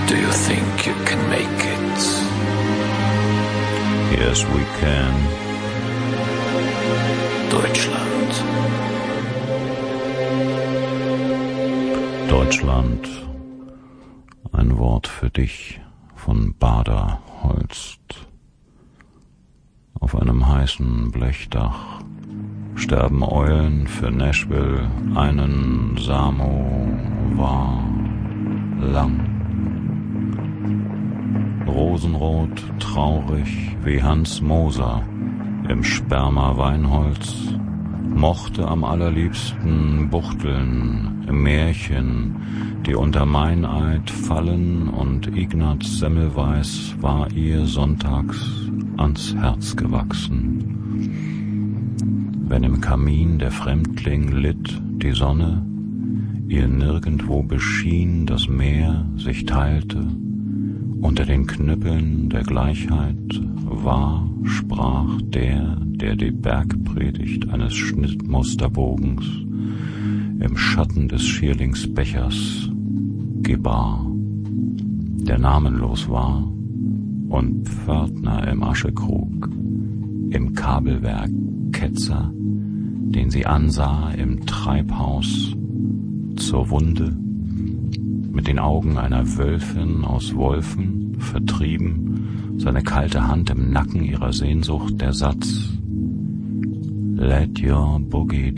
Do you think you can make it? Yes, we can. Deutschland. Deutschland, ein Wort für dich von Bader Holst. Auf einem heißen Blechdach sterben Eulen für Nashville einen Samovar lang. Rosenrot, traurig wie Hans Moser im Sperma-Weinholz, mochte am allerliebsten buchteln im Märchen, die unter Meineid fallen, und Ignaz Semmelweis war ihr sonntags ans Herz gewachsen. Wenn im Kamin der Fremdling litt, die Sonne ihr nirgendwo beschien, das Meer sich teilte, unter den Knüppeln der Gleichheit war, sprach der die Bergpredigt eines Schnittmusterbogens im Schatten des Schierlingsbechers gebar, der namenlos war und Pförtner im Aschekrug, im Kabelwerk Ketzer, den sie ansah im Treibhaus zur Wunde, mit den Augen einer Wölfin aus Wolfen vertrieben, seine kalte Hand im Nacken ihrer Sehnsucht, der Satz Let your boogie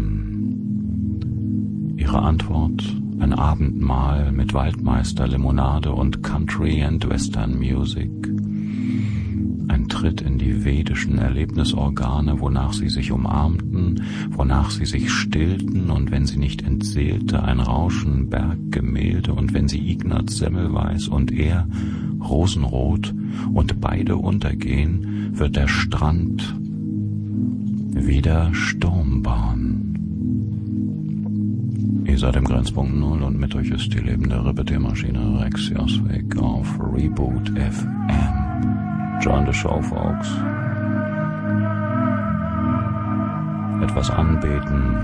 down. Ihre Antwort ein Abendmahl mit Waldmeister, Limonade und Country and Western Music. Ein Tritt in die vedischen Erlebnisorgane, wonach sie sich umarmten, wonach sie sich stillten, und wenn sie nicht entseelte, ein Rauschen Berggemälde, und wenn sie Ignaz Semmelweis und er rosenrot und beide untergehen, wird der Strand wieder Sturmbahn. Ihr seid im Grenzpunkt Null und mit euch ist die lebende Repetiermaschine Rex Joswig auf Reboot FM. Join the show, folks. Etwas anbeten